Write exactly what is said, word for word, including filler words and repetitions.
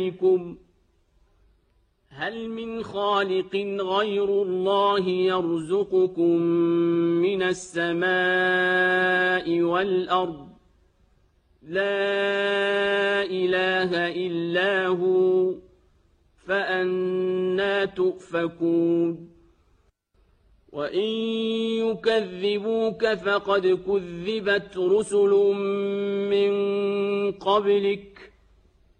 عليكم هل من خالق غير الله يرزقكم من السماء والأرض لا إله إلا هو فأنى تؤفكون وإن يكذبوك فقد كذبت رسل من قبلك